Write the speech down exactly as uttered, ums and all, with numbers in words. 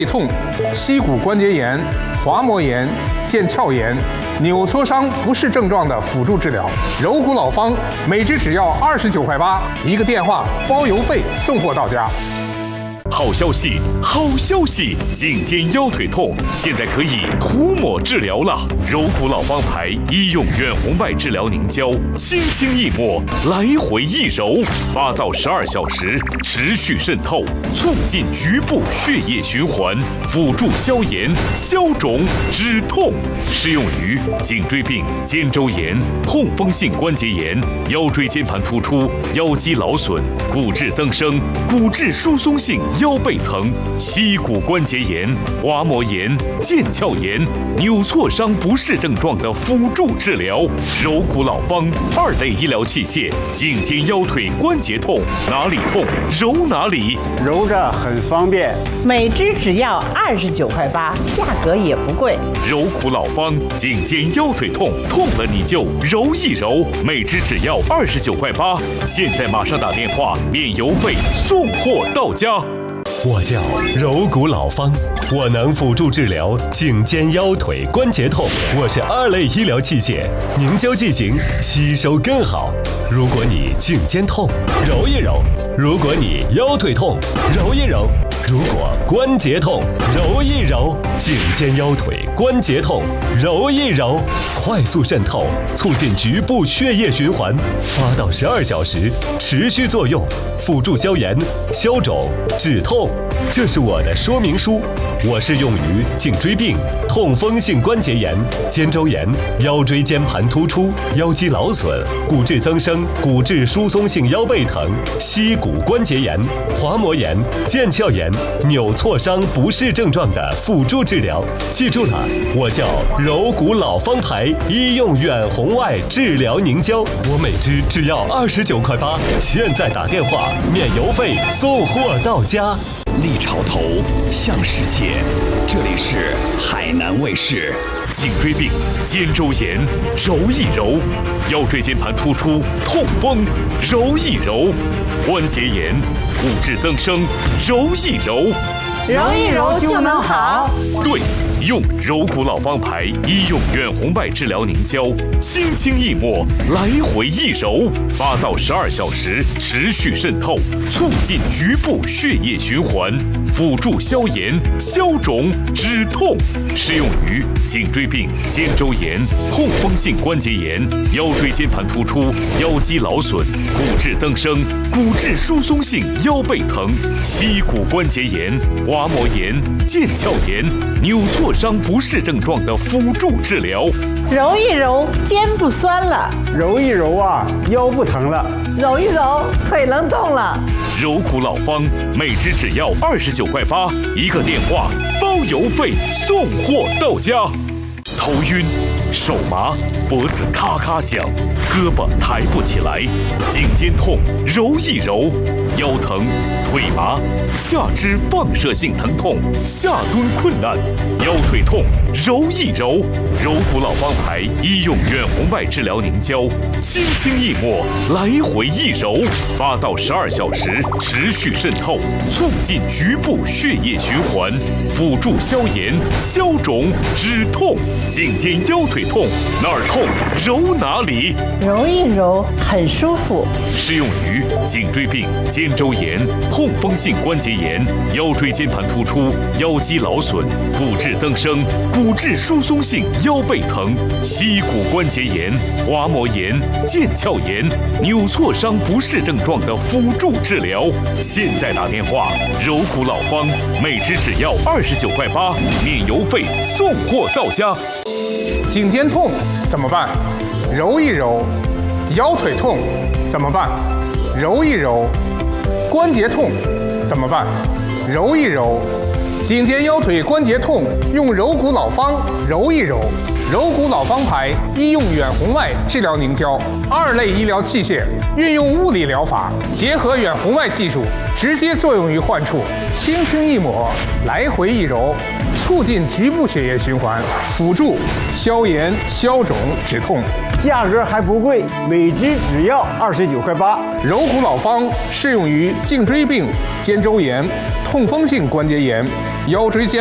痛、膝骨关节炎、滑膜炎、腱鞘炎、扭挫伤不适症状的辅助治疗。柔骨老方每支只要二十九块八，一个电话包邮费送货到家。 好消息，好消息！颈肩腰腿痛现在可以涂抹治疗了。柔骨老方牌医用远红外治疗凝胶，轻轻一抹，来回一揉，八到十二小时持续渗透，促进局部血液循环，辅助消炎、消肿、止痛。适用于颈椎病、肩周炎、痛风性关节炎、腰椎间盘突出、腰肌劳损、骨质增生、骨质疏松性腰背疼、膝骨关节炎、滑膜炎、腱鞘炎、扭挫伤不适症状的辅助治疗。柔骨老方二类医疗器械，颈肩腰腿关节痛，哪里痛揉哪里， 揉着很方便。 每支只要二十九块八，价格也不贵。 柔骨老方颈肩腰腿痛，痛了你就揉一揉，每支只要二十九块八，现在马上打电话，免邮费送货到家。 我叫柔骨老方，我能辅助治疗颈肩腰腿关节痛。我是二类医疗器械，凝胶剂型吸收更好。如果你颈肩痛，揉一揉；如果你腰腿痛，揉一揉；如果关节痛，揉一揉。颈肩腰腿关节痛，揉一揉，快速渗透，促进局部血液循环，八到十二小时持续作用，辅助消炎、消肿、止痛。这是我的说明书，我是用于颈椎病、痛风性关节炎、肩周炎、腰椎间盘突出、腰肌劳损、骨质增生、骨质疏松性腰背疼、膝骨关节炎、滑膜炎、腱鞘炎、扭挫伤不适症状的辅助治疗。记住了，我叫柔骨老方牌医用远红外治疗凝胶，我每支只要二十九块八，现在打电话免邮费送货到家。 立潮头向世界，这里是海南卫视。 颈椎病、肩周炎揉一揉，腰椎间盘突出、痛风揉一揉，关节炎、骨质增生揉一揉， 揉一揉就能好。 对，用柔骨老方牌医用远红外治疗凝胶，轻轻一抹，来回一揉，八到十二小时持续渗透，促进局部血液循环，辅助消炎、消肿、止痛。适用于颈椎病、肩周炎、痛风性关节炎、腰椎间盘突出、腰肌劳损、骨质增生、骨质疏松性腰背疼、膝骨关节炎、滑膜炎、腱鞘炎、扭挫伤不适症状的辅助治疗。 揉一揉，肩不酸了； 揉一揉啊，腰不疼了； 揉一揉，腿能动了。 柔骨老方每支只要二十九块八，一个电话包邮费送货到家。头晕、手麻、脖子咔咔响、胳膊抬不起来、颈肩痛揉一揉、腰疼、腿麻、下肢放射性疼痛、下蹲困难、腰腿痛揉一揉。柔骨老方牌医用远红外治疗凝胶，轻轻一抹，来回一揉，八到十二小时持续渗透，促进局部血液循环，辅助消炎、消肿、止痛。颈肩腰腿痛，哪儿痛揉哪里， 揉一揉很舒服。 适用于颈椎病、肩周炎、痛风性关节炎、腰椎间盘突出、腰肌劳损、骨质增生、骨质疏松性腰背疼、膝骨关节炎、滑膜炎、腱鞘炎、扭挫伤不适症状的辅助治疗。现在打电话，柔骨老方每支只要二十九块八，免邮费送货到家。 颈肩痛怎么办？揉一揉。腰腿痛怎么办？揉一揉。关节痛怎么办？揉一揉。颈肩腰腿关节痛用柔骨老方揉一揉。柔骨老方牌医用远红外治疗凝胶，二类医疗器械，运用物理疗法，结合远红外技术，直接作用于患处，轻轻一抹，来回一揉，促进局部血液循环，辅助消炎、消肿、止痛。 价格还不贵，每支只要二十九块八。 柔骨老方适用于颈椎病、肩周炎、痛风性关节炎、 腰椎间